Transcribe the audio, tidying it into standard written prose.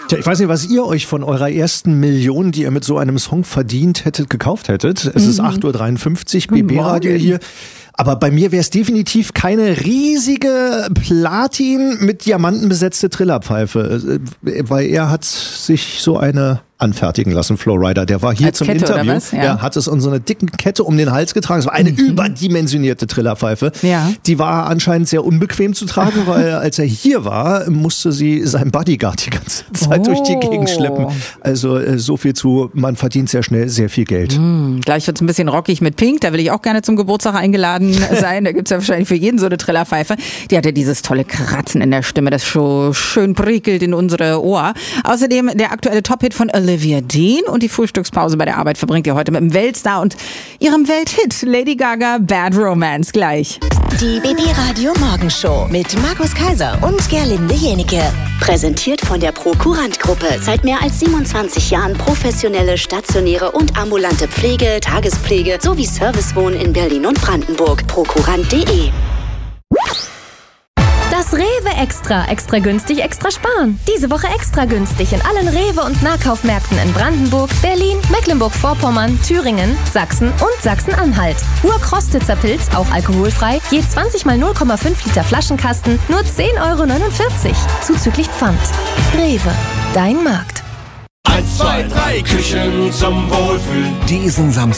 Tja, ich weiß nicht, was ihr euch von eurer ersten Million, die ihr mit so einem Song verdient hättet, gekauft hättet. Es ist 8.53 Uhr, BB-Radio hier. Aber bei mir wäre es definitiv keine riesige Platin mit Diamanten besetzte Trillerpfeife. Weil er hat sich so eine anfertigen lassen, Flowrider. Der war hier als zum Kette, Interview. oder was? Ja. Er hat es in so eine dicken Kette um den Hals getragen. Es war eine überdimensionierte Trillerpfeife. Ja. Die war anscheinend sehr unbequem zu tragen, weil als er hier war, musste sie seinen Bodyguard die ganze Zeit durch die Gegend schleppen. Also so viel zu, man verdient sehr schnell sehr viel Geld. Gleich wird's ein bisschen rockig mit Pink. Da will ich auch gerne zum Geburtstag eingeladen sein. Da gibt's ja wahrscheinlich für jeden so eine Trillerpfeife. Die hatte dieses tolle Kratzen in der Stimme, das so schön prickelt in unsere Ohr. Außerdem der aktuelle Top-Hit von Olivia Dean und die Frühstückspause bei der Arbeit verbringt ihr heute mit dem Weltstar und ihrem Welthit Lady Gaga Bad Romance gleich. Die BB-Radio Morgenshow mit Markus Kaiser und Gerlinde Jenike. Präsentiert von der Prokurant-Gruppe. Seit mehr als 27 Jahren professionelle, stationäre und ambulante Pflege, Tagespflege sowie Servicewohnen in Berlin und Brandenburg. Prokurant.de. Das Rewe Extra. Extra günstig, extra sparen. Diese Woche extra günstig in allen Rewe- und Nahkaufmärkten in Brandenburg, Berlin, Mecklenburg-Vorpommern, Thüringen, Sachsen und Sachsen-Anhalt. Urkrostitzer Pilz, auch alkoholfrei, je 20 mal 0,5 Liter Flaschenkasten, nur 10,49 €. Zuzüglich Pfand. Rewe, dein Markt. 1, 2, 3 Küchen zum Wohlfühlen. Diesen Samstag